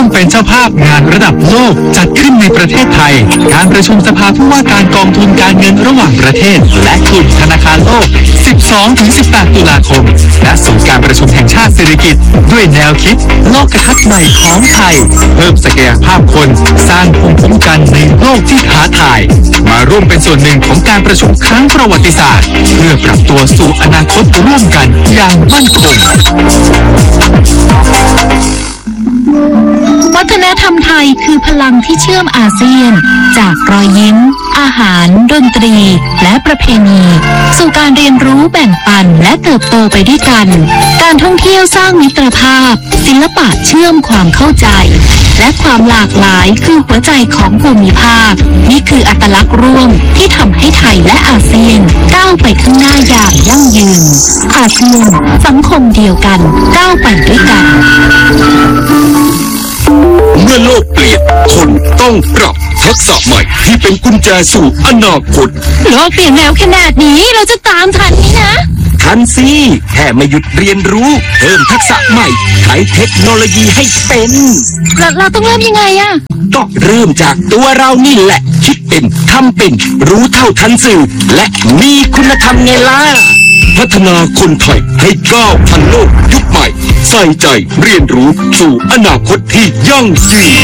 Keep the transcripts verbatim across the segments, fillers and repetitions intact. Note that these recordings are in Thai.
เป็นเจ้าภาพงานระดับโลกจัดขึ้นในประเทศไทยการประชุมสภาผู้ว่าการกองทุนการเงินระหว่างประเทศและกลุ่มธนาคารโลก สิบสองถึงสิบแปด ตุลาคมณศูนย์การประชุมแห่งชาติเศรษฐกิจด้วยแนวคิดโลกทัศน์ใหม่ของไทยเพิ่มศักยภาพคนสร้างภูมิคุ้มกันในโลกที่ท้าทายมาร่วมเป็นส่วนหนึ่งของการประชุมครั้งประวัติศาสตร์เพื่อปรับตัวสู่อนาคตร่วมกันอย่างมั่นคงวัฒนธรรมไทยคือพลังที่เชื่อมอาเซียนจากรอยยิ้มอาหารดนตรีและประเพณีสู่การเรียนรู้แบ่งปันและเติบโตไปด้วยกันการท่องเที่ยวสร้างมิตรภาพศิลปะเชื่อมความเข้าใจและความหลากหลายคือหัวใจของภูมิภาคนี่คืออัตลักษณ์ร่วมที่ทำให้ไทยและอาเซียนก้าวไปข้างหน้าอย่างยั่งยืนอาเซียนสังคมเดียวกันก้าวไปด้วยกันเมื่อโลกเปลี่ยนคนต้องปรับทักษะใหม่ที่เป็นกุญแจสู่อนาคตโลกเปลี่ยนแล้วขนาดนี้เราจะตามทันไหมนะทันสิแค่ไม่หยุดเรียนรู้เพิ่มทักษะใหม่ใช้เทคโนโลยีให้เป็นเราเราต้องเริ่มยังไงอะก็เริ่มจากตัวเรานี่แหละคิดเป็นทำเป็นรู้เท่าทันสื่อและมีคุณธรรมไงล่ะพัฒนาคนไทยให้ก้าวทันโลกยุคใหม่ใส่ใจเรียนรู้สู่อนาคตที่ยั่งยืน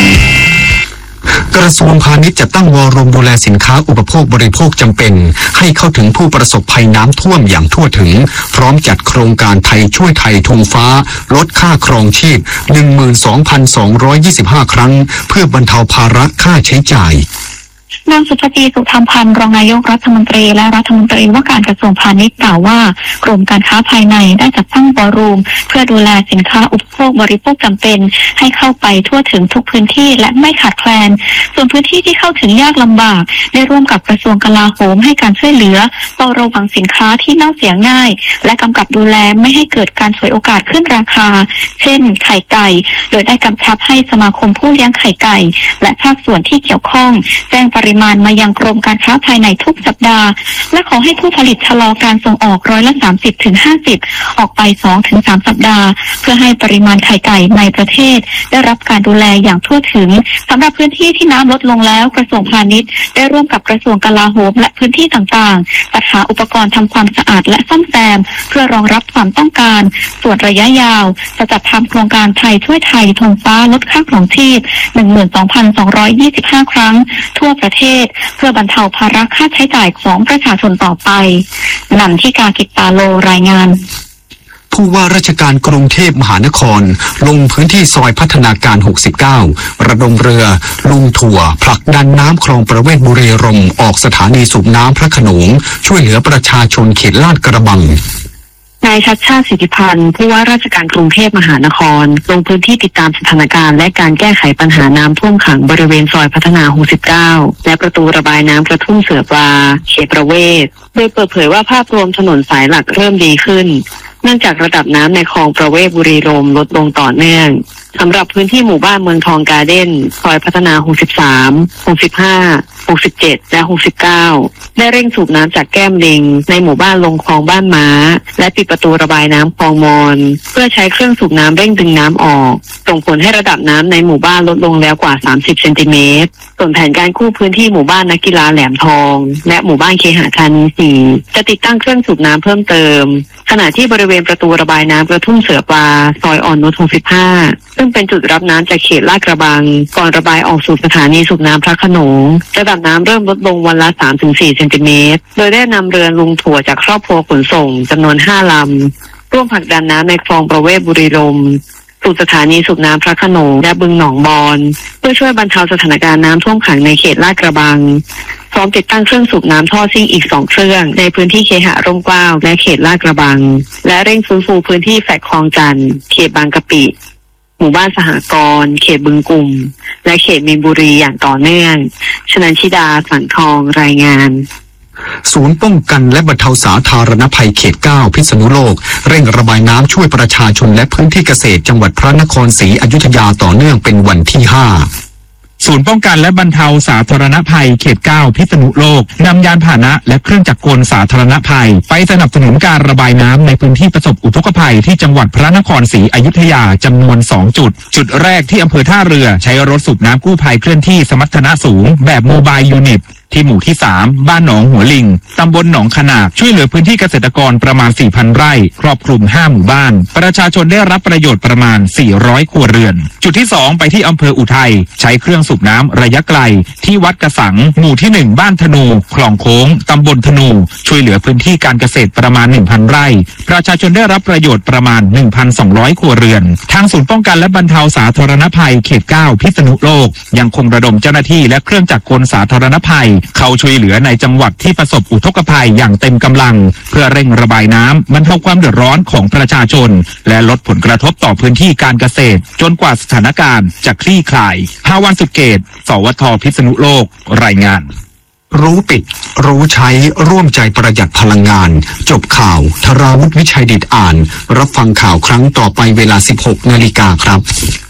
กระทรวงพาณิชย์จะตั้งวอลุ่มดูแลสินค้าอุปโภคบริโภคจำเป็นให้เข้าถึงผู้ประสบภัยน้ำท่วมอย่างทั่วถึงพร้อมจัดโครงการไทยช่วยไทยธงฟ้าลดค่าครองชีพ หนึ่งหมื่นสองพันสองร้อยยี่สิบห้า ครั้งเพื่อบรรเทาภาระค่าใช้จ่ายนางสุภจีสุธรรมพันธ์รองนายกรัฐมนตรีและรัฐมนตรีว่าการกระทรวงพาณิชย์กล่าวว่ากรมการค้าภายในได้จัดตั้งวอลุ่มเพื่อดูแลสินค้าอุปโภคบริโภคจำเป็นให้เข้าไปทั่วถึงทุกพื้นที่และไม่ขาดแคลนส่วนพื้นที่ที่เข้าถึงยากลำบากได้ร่วมกับกระทรวงกลาโหมให้การช่วยเหลือเฝ้าระวังสินค้าที่เน่าเสียง่ายและกำกับดูแลไม่ให้เกิดการฉวยโอกาสขึ้นราคาเช่นไข่ไก่โดยได้กำชับให้สมาคมผู้เลี้ยงไข่ไก่และภาคส่วนที่เกี่ยวข้องแจ้งปริมาณมายังกรมการค้าภายในทุกสัปดาห์และขอให้ผู้ผลิตชะลอการส่งออกร้อยละ สามสิบถึงห้าสิบ ออกไป สองถึงสาม สัปดาห์เพื่อให้ปริมาณไข่ไก่ในประเทศได้รับการดูแลอย่างทั่วถึงสำหรับพื้นที่ที่น้ำลดลงแล้วกระทรวงพาณิชย์ได้ร่วมกับกระทรวงกลาโหมและพื้นที่ต่างๆจัดหาอุปกรณ์ทำความสะอาดและซ่อมแซมเพื่อรองรับความต้องการส่วนระยะยาวจะจัดทำโครงการไทยช่วยไทยธงฟ้าลดค่าครองชีพ หนึ่งหมื่นสองพันสองร้อยยี่สิบห้า ครั้งทั่วประเทศเพื่อบรรเทาภาระค่าใช้จ่ายของประชาชนต่อไปนันทิกากิตตาโลรายงานผู้ว่าราชการกรุงเทพมหานครลงพื้นที่ซอยพัฒนาการหกสิบเก้าระดมเรือลุงถั่วผลักดันน้ำคลองประเวศบุรีรัมย์ออกสถานีสูบน้ำพระโขนงช่วยเหลือประชาชนเขตลาดกระบังนายชัชชาติสิทธิพันธ์ผู้ว่าราชการกรุงเทพมหานครลงพื้นที่ติดตามสถานการณ์และการแก้ไขปัญหาน้ำท่วมขังบริเวณซอยพัฒนาหกสิบเก้าและประตูระบายน้ำกระทุ่มเสือปลาเขตประเวศโดยเปิดเผยว่าภาพรวมถนนสายหลักเริ่มดีขึ้นเนื่องจากระดับน้ำในคลองประเวศบุรีรัมย์ลดลงต่อเนื่องสำหรับพื้นที่หมู่บ้านเมืองทองการ์เด้นซอยพัฒนาหกสิบสาม หกสิบห้า หกสิบเจ็ดและหกสิบเก้าได้เร่งสูบน้ำจากแก้มลิงในหมู่บ้านลงคลองบ้านม้าและปิดประตูระบายน้ำคลองมอนเพื่อใช้เครื่องสูบน้ำเร่งดึงน้ำออกส่งผลให้ระดับน้ำในหมู่บ้านลดลงแล้วกว่าสามสิบเซนติเมตรส่วนแผนการกู้พื้นที่หมู่บ้านนักกีฬาแหลมทองและหมู่บ้านเคหะธานีสี่จะติดตั้งเครื่องสูบน้ำเพิ่มเติมขณะที่บริเวณประตูระบายน้ำกระทุ่มเสือปลาซอยอ่อนนุชหกสิบห้าซึ่งเป็นจุดรับน้ำจากเขตลาดกระบังก่อนระบายออกสู่สถานีสูบน้ำพระโขนงระดับน้ำเริ่มลดลงวันละ สามถึงสี่ เซนติเมตรโดยได้นำเรือลุงถั่วจากครอบครัวขนส่งจำนวนห้าลำร่วมผลักดันน้ำในคลองประเวศบุรีรัมย์สู่สถานีสูบน้ำพระโขนงและบึงหนองบอนเพื่อช่วยบรรเทาสถานการณ์น้ำท่วมขังในเขตลาดกระบังพร้อมติดตั้งเครื่องสูบน้ำท่อซิ่งอีกสองเครื่องในพื้นที่เคหะร่มเกล้าและเขตลาดกระบังและเร่งฟื้นฟูพื้นที่แฝกคลองจันทร์เขตบางกะปิหมู่บ้านสหกรณ์เขตบึงกุ่มและเขตมีนบุรีอย่างต่อเนื่องชนันชิดาสังทองรายงานศูนย์ป้องกันและบรรเทาสาธารณภัยเขตเก้าพิษณุโลกเร่งระบายน้ำช่วยประชาชนและพื้นที่เกษตรจังหวัดพระนครศรีอยุธยาต่อเนื่องเป็นวันที่ห้าศูนย์ป้องกันและบรรเทาสาธารณภัยเขตเก้าพิษณุโลกนำยานพาหนะและเครื่องจักรกลสาธารณภัยไปสนับสนุนการระบายน้ำในพื้นที่ประสบอุทกภัยที่จังหวัดพระนครศรีอยุธยาจำนวนสองจุดจุดแรกที่อำเภอท่าเรือใช้รถสูบน้ำกู้ภัยเคลื่อนที่สมรรถนะสูงแบบโมบายยูนิตที่หมู่ที่สามบ้านหนองหัวลิงตำบลหนองขนากช่วยเหลือพื้นที่เกษตรกรประมาณ สี่พัน ไร่ครอบคลุมห้าหมู่บ้านประชาชนได้รับประโยชน์ประมาณสี่ร้อยครัวเรือนจุดที่สองไปที่อำเภออุทัยใช้เครื่องสูบน้ำระยะไกลที่วัดกระสังหมู่ที่หนึ่งบ้านธนูคลองโค้งตำบลธนูช่วยเหลือพื้นที่การเกษตรประมาณ หนึ่งพัน ไร่ประชาชนได้รับประโยชน์ประมาณ หนึ่งพันสองร้อยครัวเรือนทางศูนย์ป้องกันและบรรเทาสาธารณภัยเขตเก้าพิษณุโลกยังคงระดมเจ้าหน้าที่และเครื่องจักรกลสาธารณภัยเข้าช่วยเหลือในจังหวัดที่ประสบอุทกภัยอย่างเต็มกำลังเพื่อเร่งระบายน้ำบรรเทาความเดือดร้อนของประชาชนและลดผลกระทบต่อพื้นที่การเกษตรจนกว่าสถานการณ์จะคลี่คลายภาวันสุเกตสวทพิษณุโลกรายงานรู้ติดรู้ใช้ร่วมใจประหยัดพลังงานจบข่าวธราวุฒิวิชัยดิษฐ์อ่านรับฟังข่าวครั้งต่อไปเวลา สิบหกนาฬิกาครับ